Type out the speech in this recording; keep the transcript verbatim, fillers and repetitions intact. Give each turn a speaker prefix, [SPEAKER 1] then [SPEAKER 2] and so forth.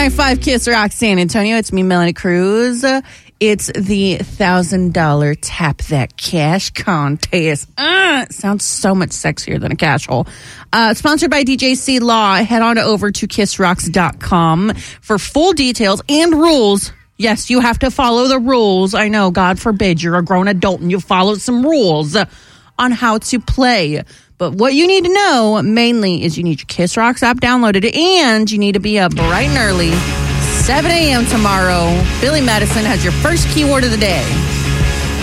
[SPEAKER 1] ninety-nine point five Kiss Rock San Antonio. It's me, Melanie Cruz. It's the one thousand dollars Tap That Cash contest. Uh, it sounds so much sexier than a cash hole. Uh, sponsored by D J C Law. Head on over to kiss rocks dot com for full details and rules. Yes, you have to follow the rules. I know, God forbid, you're a grown adult and you follow some rules on how to play. But what you need to know, mainly, is you need your Kiss Rocks app downloaded, and you need to be up bright and early, seven a.m. tomorrow. Billy Madison has your first keyword of the day.